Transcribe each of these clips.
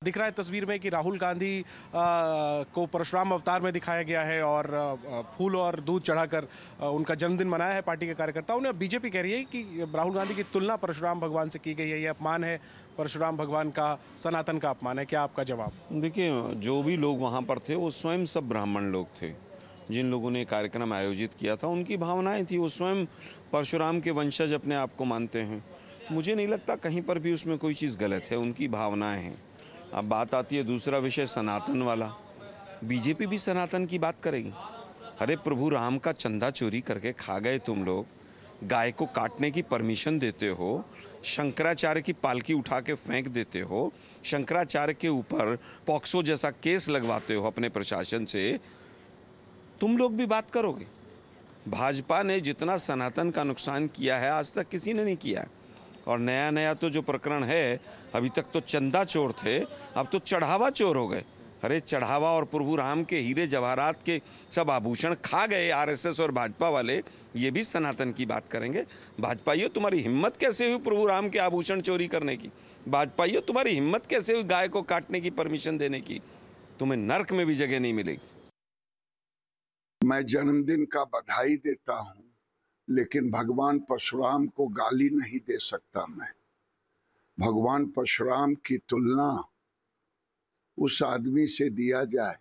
दिख रहा है तस्वीर में कि राहुल गांधी को परशुराम अवतार में दिखाया गया है और फूल और दूध चढ़ाकर उनका जन्मदिन मनाया है पार्टी के कार्यकर्ताओं ने। बीजेपी कह रही है कि राहुल गांधी की तुलना परशुराम भगवान से की गई है, ये अपमान है, परशुराम भगवान का, सनातन का अपमान है। क्या आपका जवाब? देखिए, जो भी लोग वहाँ पर थे वो स्वयं सब ब्राह्मण लोग थे। जिन लोगों ने कार्यक्रम आयोजित किया था उनकी भावनाएं थी, वो स्वयं परशुराम के वंशज अपने आप को मानते हैं। मुझे नहीं लगता कहीं पर भी उसमें कोई चीज़ गलत है, उनकी भावनाएं हैं। अब बात आती है दूसरा विषय सनातन वाला। बीजेपी भी सनातन की बात करेगी? अरे प्रभु राम का चंदा चोरी करके खा गए तुम लोग, गाय को काटने की परमिशन देते हो, शंकराचार्य की पालकी उठा के फेंक देते हो, शंकराचार्य के ऊपर पॉक्सो जैसा केस लगवाते हो अपने प्रशासन से, तुम लोग भी बात करोगे? भाजपा ने जितना सनातन का नुकसान किया है आज तक किसी ने नहीं किया है। और नया नया तो जो प्रकरण है, अभी तक तो चंदा चोर थे, अब तो चढ़ावा चोर हो गए। अरे चढ़ावा और प्रभु राम के हीरे जवाहरात के सब आभूषण खा गए आरएसएस और भाजपा वाले, ये भी सनातन की बात करेंगे? भाजपाइयों, तुम्हारी हिम्मत कैसे हुई प्रभु राम के आभूषण चोरी करने की? भाजपाइयों, तुम्हारी हिम्मत कैसे हुई गाय को काटने की परमिशन देने की? तुम्हें नर्क में भी जगह नहीं मिलेगी। मैं जन्मदिन का बधाई देता हूं, लेकिन भगवान परशुराम को गाली नहीं दे सकता। मैं भगवान परशुराम की तुलना उस आदमी से दिया जाए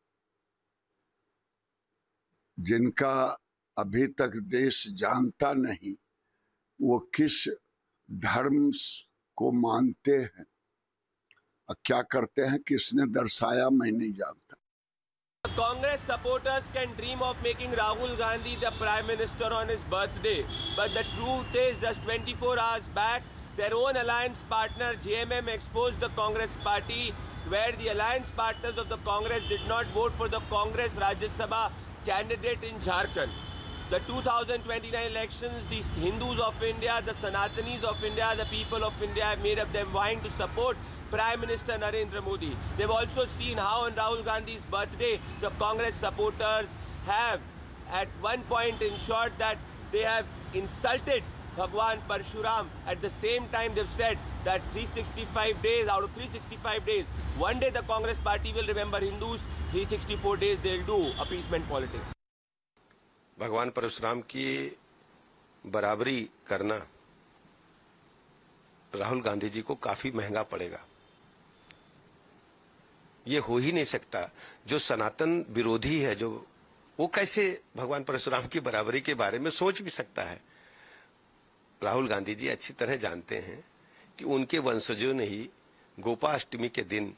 जिनका अभी तक देश जानता नहीं वो किस धर्म को मानते हैं और क्या करते हैं, किसने दर्शाया मैं नहीं जानता। Congress supporters can dream of making Rahul Gandhi the Prime Minister on his birthday, but the truth is just 24 hours back, their own alliance partner JMM exposed the Congress party, where the alliance partners of the Congress did not vote for the Congress Rajya Sabha candidate in Jharkhand. The 2029 elections, the Hindus of India, the Sanatanis of India, the people of India have made up their mind to support Prime Minister Narendra Modi. They've also seen how on Rahul Gandhi's birthday, the Congress supporters have at one point ensured that they have insulted Bhagwan Parshuram. At the same time, they've said that 365 days, out of 365 days, one day the Congress party will remember Hindus, 364 days they'll do appeasement politics. भगवान परशुराम की बराबरी करना राहुल गांधी जी को काफी महंगा पड़ेगा। ये हो ही नहीं सकता। जो सनातन विरोधी है, जो वो कैसे भगवान परशुराम की बराबरी के बारे में सोच भी सकता है? राहुल गांधी जी अच्छी तरह जानते हैं कि उनके वंशजों ने ही गोपाष्टमी के दिन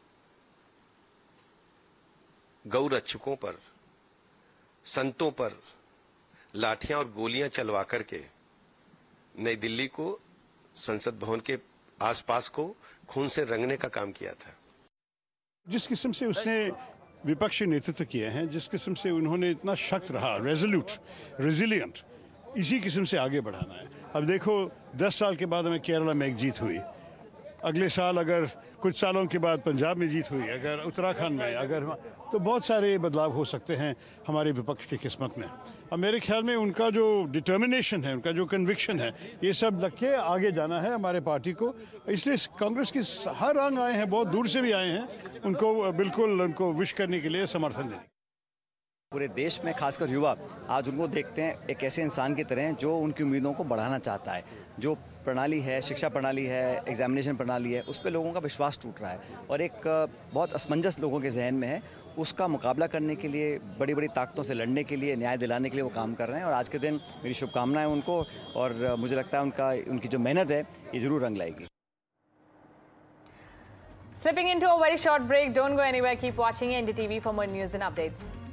गौ रक्षकों पर, संतों पर लाठियां और गोलियां चलवा करके नई दिल्ली को, संसद भवन के आसपास को खून से रंगने का काम किया था। जिस किस्म से उसने विपक्षी नेतृत्व किए हैं, जिस किस्म से उन्होंने इतना सख्त रहा, रेजोल्यूट, रेजिलियंट, इसी किस्म से आगे बढ़ाना है। अब देखो 10 साल के बाद हमें केरला में एक जीत हुई, अगले साल अगर कुछ सालों के बाद पंजाब में जीत हुई, अगर उत्तराखंड में, अगर तो बहुत सारे बदलाव हो सकते हैं हमारे विपक्ष की किस्मत में। अब मेरे ख्याल में उनका जो डिटर्मिनेशन है, उनका जो कन्विक्शन है, ये सब लग के आगे जाना है हमारे पार्टी को। इसलिए कांग्रेस के हर रंग आए हैं, बहुत दूर से भी आए हैं, उनको बिल्कुल उनको विश करने के लिए, समर्थन देने। पूरे देश में खासकर युवा आज उनको देखते हैं एक ऐसे इंसान की तरह जो उनकी उम्मीदों को बढ़ाना चाहता है। जो प्रणाली है, शिक्षा प्रणाली है, एग्जामिनेशन प्रणाली है, उस पर लोगों का विश्वास टूट रहा है और एक बहुत असमंजस लोगों के जहन में है। उसका मुकाबला करने के लिए, बड़ी बड़ी ताकतों से लड़ने के लिए, न्याय दिलाने के लिए वो काम कर रहे हैं और आज के दिन मेरी शुभकामनाएं उनको, और मुझे लगता है उनकी जो मेहनत है ये ज़रूर रंग लाएगी। Slipping into a very short break, don't go anywhere, keep watching NDTV for more news and updates.